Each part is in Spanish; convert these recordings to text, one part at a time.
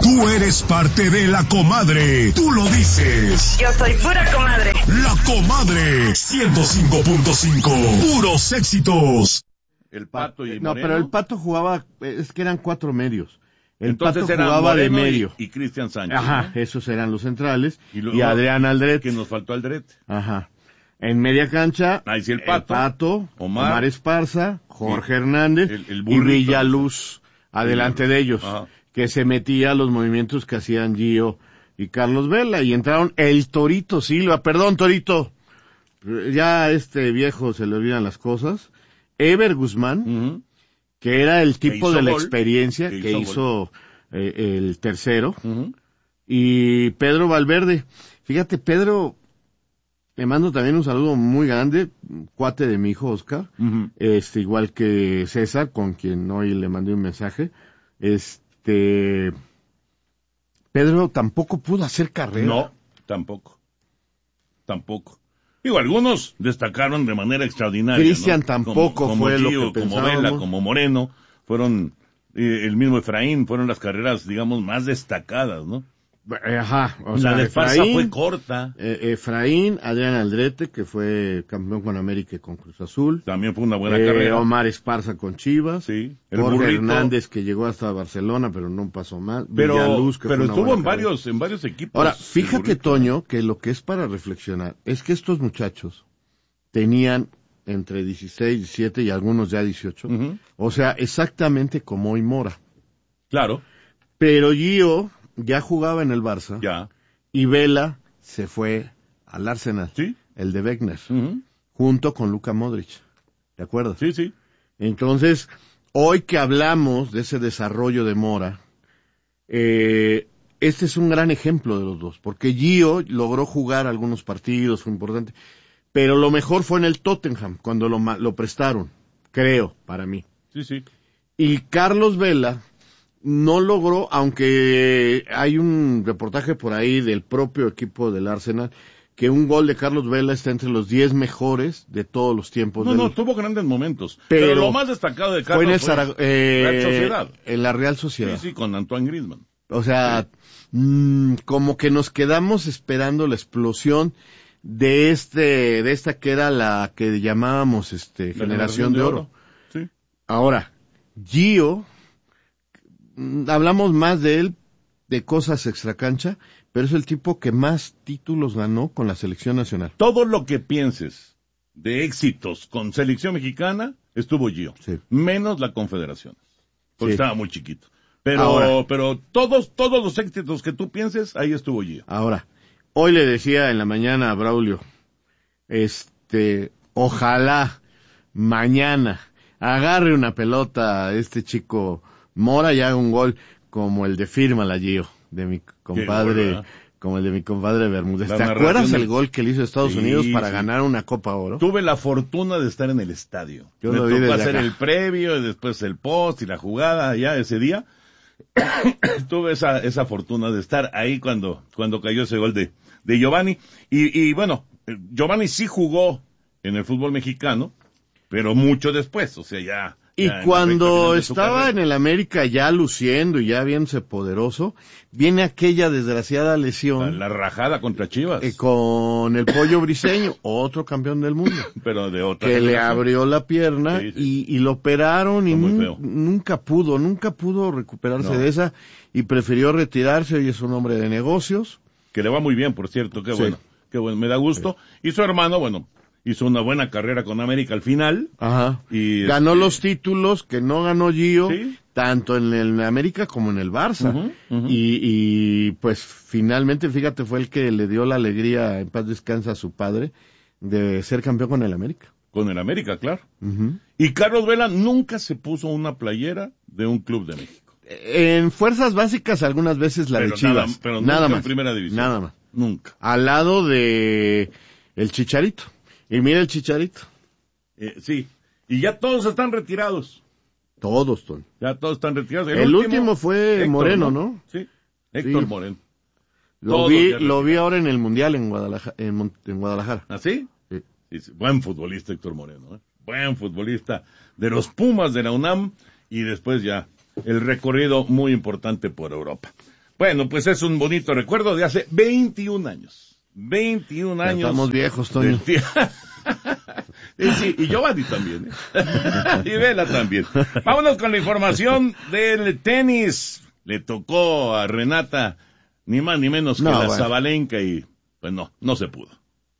Tú eres parte de La Comadre. Tú lo dices. Yo soy pura comadre. La Comadre 105.5. Puros éxitos. El Pato y No, Moreno. pero el Pato jugaba, es que eran 4 medios. El Entonces Pato eran jugaba Moreno de medio. y Cristian Sánchez. Ajá, ¿no? esos eran los centrales. luego, Y Adrián Aldrete. Que nos faltó Aldrete. Ajá. En media cancha, Ahí sí el Pato, Omar Esparza, Jorge Hernández el y burrito. Villaluz adelante de ellos, Ajá. que se metía a los movimientos que hacían Gio y Carlos Vela, y entraron el Torito Silva, perdón Torito, ya a este viejo se le olvidan las cosas, Ever Guzmán, Uh-huh. que era el tipo hizo de la gol, experiencia, que que hizo hizo el tercero, Uh-huh. y Pedro Valverde. Fíjate, Pedro, le mando también un saludo muy grande, cuate de mi hijo Oscar, Uh-huh. igual que César, con quien hoy le mandé un mensaje. Pedro tampoco pudo hacer carrera. No, tampoco. Digo, algunos destacaron de manera extraordinaria. Cristian ¿no? tampoco como fue lo Gio, que como pensábamos. Vela, como Moreno, fueron el mismo Efraín, fueron las carreras, digamos, más destacadas, ¿no? Ajá, o La sea, de Esparza Efraín, fue corta, Efraín, Adrián Aldrete, que fue campeón con América y con Cruz Azul. también fue una buena carrera. Omar Esparza con Chivas. Sí, el Jorge burrito. Hernández, que llegó hasta Barcelona, pero no pasó más. Pero Villaluz, que fue una estuvo buena en carrera. varios equipos. Ahora, el fíjate, burrito. Toño, que lo que es para reflexionar es que estos muchachos tenían entre 16, 17 y algunos ya 18. Ujú. O sea, exactamente como hoy Mora. Claro, Pero Gio ya jugaba en el Barça ya. y Vela se fue al Arsenal, Sí. el de Wegner, Ujú. junto con Luka Modric. ¿De acuerdo? Sí, sí. Entonces, hoy que hablamos de ese desarrollo de Mora, este es un gran ejemplo de los dos, porque Gio logró jugar algunos partidos, fue importante, pero lo mejor fue en el Tottenham, cuando lo prestaron, creo, para mí. Sí, sí. Y Carlos Vela no logró, aunque hay un reportaje por ahí del propio equipo del Arsenal, que un gol de Carlos Vela está entre los 10 mejores de todos los tiempos. No, tuvo grandes momentos. Pero Pero lo más destacado de fue en Carlos el Real Sociedad. en la Real Sociedad. Sí, sí, con Antoine Griezmann. O sea, como que nos quedamos esperando la explosión de esta que era la que llamábamos La generación de oro. Sí. Ahora, Gio, hablamos más de él, de cosas extracancha, pero es el tipo que más títulos ganó con la selección nacional. Todo lo que pienses de éxitos con selección mexicana estuvo Gio. Sí. Menos la Confederación. Porque Sí. estaba muy chiquito. Ahora. Pero todos los éxitos que tú pienses, ahí estuvo Gio. Ahora, hoy le decía en la mañana a Braulio, ojalá mañana agarre una pelota a este chico Mora y haga un gol como el de Fírmala, Gio, de mi compadre, ¿verdad? como el de mi compadre Bermúdez. La ¿Te narración acuerdas del- el gol que le hizo a Estados Sí, Unidos para sí. ganar una Copa Oro? Tuve la fortuna de estar en el estadio. Yo Me lo vi tocó desde hacer acá. el previo, y después el post y la jugada ya ese día. Tuve esa fortuna de estar ahí cuando cayó ese gol de Giovanni. Y bueno, Giovanni sí jugó en el fútbol mexicano, pero mucho después, o sea, ya. Y ya en la cuando recta final de su estaba carrera. en el América ya luciendo y ya viéndose poderoso, viene aquella desgraciada lesión La rajada contra Chivas, con el Pollo Briseño, otro campeón del mundo, pero de otra que le generación. abrió la pierna Sí, sí. y lo operaron y Fue muy feo. nunca pudo recuperarse No. de esa y prefirió retirarse. Hoy es un hombre de negocios. Que le va muy bien, por cierto, qué Sí. bueno, me da gusto. Y su hermano, bueno, hizo una buena carrera con América al final. Ajá. Y Ganó los títulos que no ganó Gio, Sí. tanto en el América como en el Barça. Ujú, ujú. Y pues finalmente, fíjate, fue el que le dio la alegría, en paz descansa, a su padre, de ser campeón con el América. Con el América, claro. Ujú. Y Carlos Vela nunca se puso una playera de un club de México. En fuerzas básicas algunas veces la Pero de Chivas. nada- pero nada nunca en más. primera división. Nada más. Nunca. Al lado de el Chicharito. Y mira el Chicharito. Sí. Y ya todos están retirados. Todos, Tony. Ya todos están retirados. El último fue Héctor, Moreno, ¿no? Sí. Héctor Sí. Moreno. Lo Todos vi, ya lo vi retirados. ahora en el Mundial en Guadalajara. En Guadalajara. ¿Ah, sí? Sí. Sí, sí. Buen futbolista Héctor Moreno. Buen futbolista de los Pumas de la UNAM. Y después ya el recorrido muy importante por Europa. Bueno, pues es un bonito recuerdo de hace 21 años. 21 años. Estamos viejos, Toño. Sí, y Giovanni también, y Vela también. Vámonos con la información del tenis. Le tocó a Renata ni más ni menos que la Sabalenka y pues no se pudo.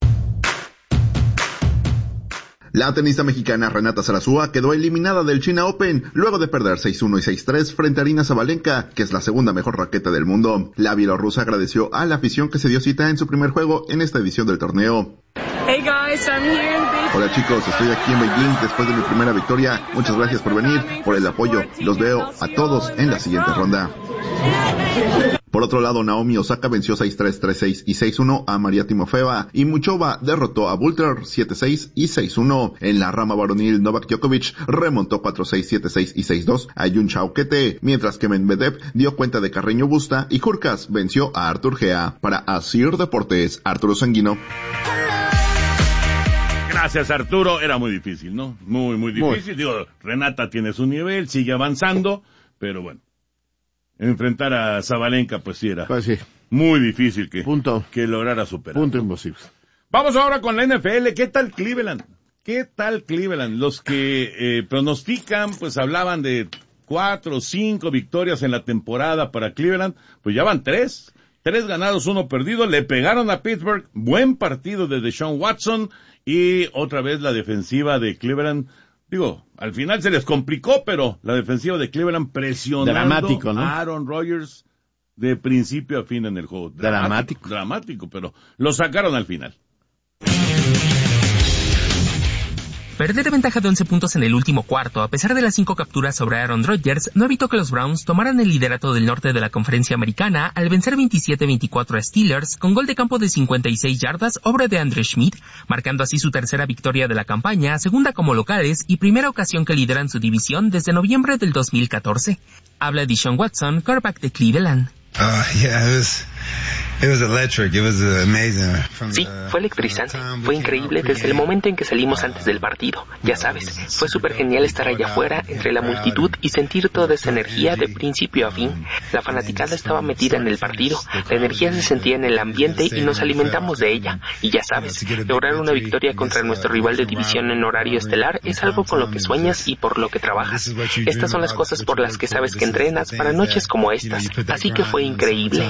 La tenista mexicana Renata Zarazúa quedó eliminada del China Open luego de perder 6-1 y 6-3 frente a Aryna Sabalenka, que es la segunda mejor raqueta del mundo. La bielorrusa agradeció a la afición que se dio cita en su primer juego en esta edición del torneo. Hey guys, I'm here in Beijing. Hola chicos, estoy aquí en Beijing después de mi primera victoria. Muchas gracias por venir, por el apoyo. Los veo a todos en la siguiente ronda. Por otro lado, Naomi Osaka venció 6-3, 3-6 y 6-1 a María Timofeeva y Muchova derrotó a Butler 7-6 y 6-1. En la rama varonil, Novak Djokovic remontó 4-6, 7-6 y 6-2 a Yun Chao-Kete, mientras que Medvedev dio cuenta de Carreño Busta y Hurkacz venció a Artur Gea. Para Asir Deportes, Arturo Sanguino. Gracias, Arturo. Era muy difícil, ¿no? Muy difícil. Digo, Renata tiene su nivel, sigue avanzando, pero bueno. Enfrentar a Sabalenka, pues sí era muy difícil que lograra superar. Punto imposible. Vamos ahora con la NFL. ¿Qué tal Cleveland? Los que pronostican, pues hablaban de 4 o 5 victorias en la temporada para Cleveland, pues ya van 3. 3 ganados, 1 perdido. Le pegaron a Pittsburgh. Buen partido de Deshaun Watson. Y otra vez la defensiva de Cleveland. Digo, al final se les complicó, pero la defensiva de Cleveland presionando a Aaron Rodgers de principio a fin en el juego. Dramático, pero lo sacaron al final. Perder de ventaja de 11 puntos en el último cuarto, a pesar de las 5 capturas sobre Aaron Rodgers, no evitó que los Browns tomaran el liderato del norte de la conferencia americana al vencer 27-24 a Steelers con gol de campo de 56 yardas, obra de Andre Schmidt, marcando así su tercera victoria de la campaña, segunda como locales y primera ocasión que lideran su división desde noviembre del 2014. Habla Deshaun Watson, quarterback de Cleveland. Sí, fue electrizante. Fue increíble desde el momento en que salimos antes del partido. Ya sabes, fue súper genial estar allá afuera, entre la multitud, y sentir toda esa energía de principio a fin. La fanaticada estaba metida en el partido, la energía se sentía en el ambiente y nos alimentamos de ella. Y ya sabes, lograr una victoria contra nuestro rival de división en horario estelar es algo con lo que sueñas y por lo que trabajas. Estas son las cosas por las que sabes que entrenas para noches como estas. Así que fue increíble.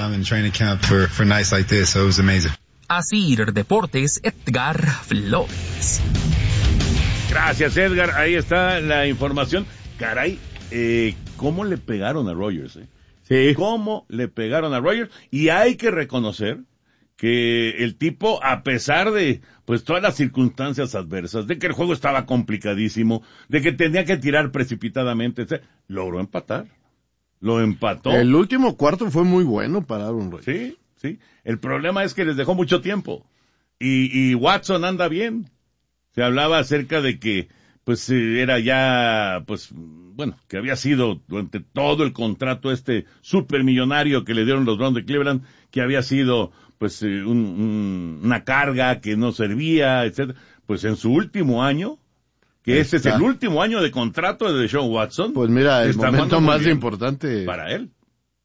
Asir Deportes, Edgar Flores. Gracias, Edgar. Ahí está la información. Caray, ¿cómo le pegaron a Rodgers? Sí. ¿Cómo le pegaron a Rodgers? Y hay que reconocer que el tipo, a pesar de pues todas las circunstancias adversas, de que el juego estaba complicadísimo, de que tenía que tirar precipitadamente, logró empatar. Lo empató. El último cuarto fue muy bueno para Aaron Rodgers. Sí. El problema es que les dejó mucho tiempo. Y Watson anda bien. Se hablaba acerca de que, pues, era ya, pues, bueno, que había sido durante todo el contrato supermillonario que le dieron los Browns de Cleveland, que había sido, pues, una carga que no servía, etcétera. Pues en su último año, que este es el último año de contrato de Deshaun Watson. Pues mira, el momento más importante. Para él.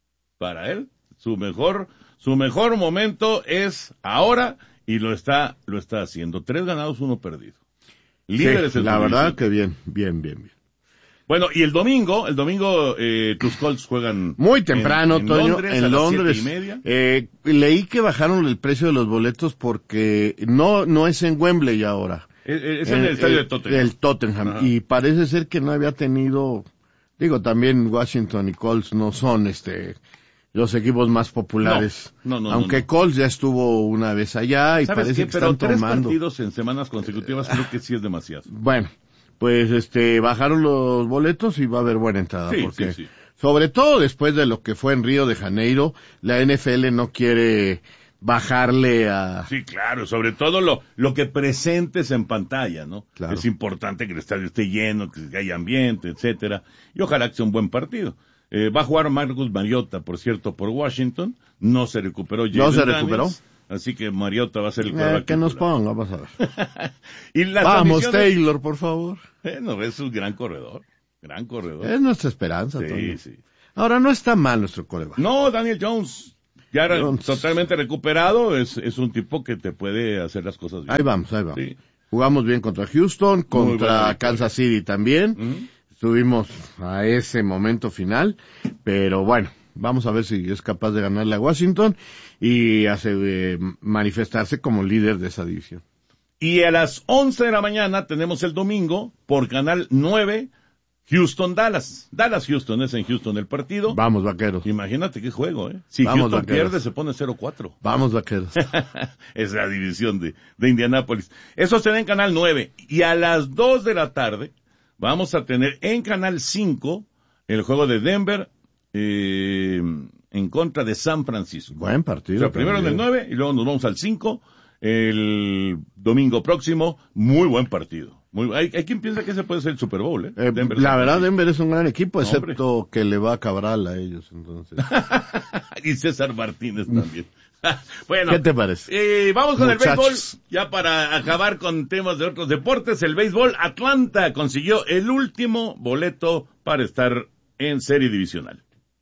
Su mejor momento es ahora y lo está haciendo. 3 ganados, 1 perdido. Líderes en la verdad que bien. Bueno, y el domingo, tus Colts juegan muy temprano, Toño, en Londres. 7:30. Leí que bajaron el precio de los boletos porque no es en Wembley ahora. Es en el estadio de Tottenham. El Tottenham. Ajá. Y parece ser que no había tenido, también Washington y Colts no son los equipos más populares. No, aunque Colts ya estuvo una vez allá y parece que están tomando. Pero 3 partidos en semanas consecutivas creo que sí es demasiado. Bueno, pues bajaron los boletos y va a haber buena entrada. Sí. Sobre todo después de lo que fue en Río de Janeiro, la NFL no quiere bajarle a... Sí, claro, sobre todo lo que presentes en pantalla, ¿no? Claro. Es importante que el estadio esté lleno, que haya ambiente, etcétera, y ojalá que sea un buen partido. Va a jugar Marcus Mariota, por cierto, por Washington, no se recuperó. Así que Mariota va a ser el quarterback. Que nos ponga, vas a ver. Y las Vamos, Taylor, por favor. Bueno, es un gran corredor. Es nuestra esperanza, sí. Ahora, no está mal nuestro quarterback. No, Daniel Jones, ya totalmente recuperado, es un tipo que te puede hacer las cosas bien. Ahí vamos. Sí. Jugamos bien contra Houston, contra Kansas City también. Estuvimos a ese momento final, pero bueno, vamos a ver si es capaz de ganarle a Washington y manifestarse como líder de esa división. Y a las 11 de la mañana tenemos el domingo por Canal 9, Houston-Dallas. Dallas-Houston, es en Houston el partido. Vamos, Vaqueros. Imagínate qué juego, ¿eh? Si Vamos, Houston Vaqueros. pierde, se pone 0-4. Vamos, Vaqueros. Es la división de Indianápolis. Eso será en Canal 9. Y a las 2 de la tarde vamos a tener en Canal 5 el juego de Denver en contra de San Francisco. Buen partido. O sea, primero en el 9 y luego nos vamos al 5 el domingo próximo. Muy buen partido. Hay quien piensa que ese puede ser el Super Bowl, ¿eh? La verdad, Denver es un gran equipo, excepto que le va a Cabral a ellos, entonces. Y César Martínez también. Bueno, ¿qué te parece? Vamos con Muchachos. el béisbol, ya para acabar con temas de otros deportes. El béisbol, Atlanta consiguió el último boleto para estar en serie divisional.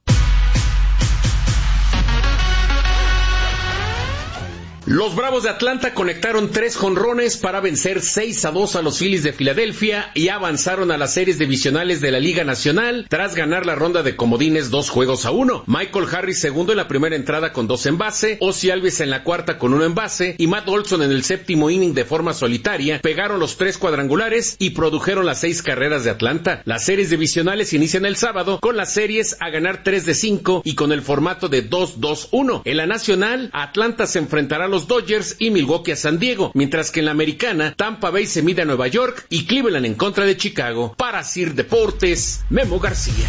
Los Bravos de Atlanta conectaron 3 jonrones para vencer 6-2 a los Phillies de Filadelfia y avanzaron a las series divisionales de la Liga Nacional tras ganar la ronda de comodines 2-1. Michael Harris segundo en la primera entrada con 2 en base, Ozzie Albies en la cuarta con 1 en base y Matt Olson en el séptimo inning de forma solitaria pegaron los 3 cuadrangulares y produjeron las 6 carreras de Atlanta. Las series divisionales inician el sábado con las series a ganar 3-5 y con el formato de 2-2-1. En la Nacional, Atlanta se enfrentará a los Dodgers y Milwaukee a San Diego, mientras que en la Americana, Tampa Bay se mide a Nueva York y Cleveland en contra de Chicago. Para Sir Deportes, Memo García.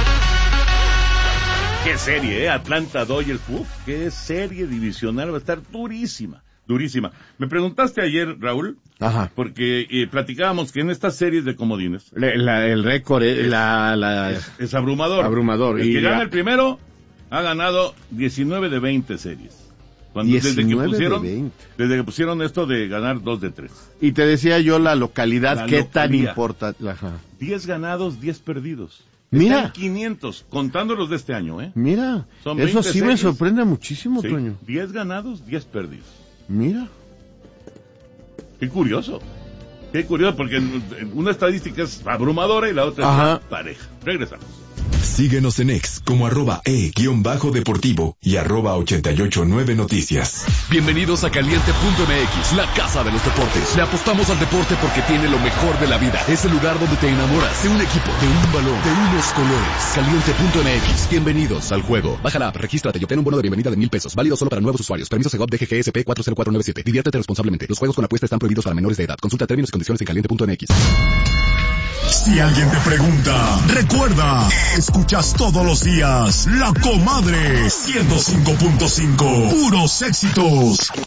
Qué serie, Atlanta Dodgers, qué serie divisional, va a estar durísima. Me preguntaste ayer, Raúl, Ajá. porque platicábamos que en estas series de comodines El récord es abrumador. Abrumador. El que Y gana el primero ha ganado 19 de 20 series. Desde que pusieron esto de ganar 2 de 3. Y te decía yo la localidad, qué tan localidad. importante. Ajá. 10 ganados, 10 perdidos. Mira. Están 500, contándolos de este año, ¿eh? Mira, Son eso 20 sí me series. sorprende muchísimo, Sí, Toño. 10 ganados, 10 perdidos. Mira. Qué curioso, porque una estadística es abrumadora y la otra es pareja. Regresamos. Síguenos en X como @e_deportivo y @889noticias. Bienvenidos a Caliente.mx, la casa de los deportes. Le apostamos al deporte porque tiene lo mejor de la vida. Es el lugar donde te enamoras de un equipo, de un balón, de unos colores. Caliente.mx, bienvenidos al juego. Baja la app, regístrate y obtén un bono de bienvenida de $1,000. Válido solo para nuevos usuarios. Permiso Segov DGGSP 40497. Diviértete responsablemente. Los juegos con apuesta están prohibidos para menores de edad. Consulta términos y condiciones en Caliente.mx. Si alguien te pregunta, recuerda, escuchas todos los días La Comadre 105.5, puros éxitos.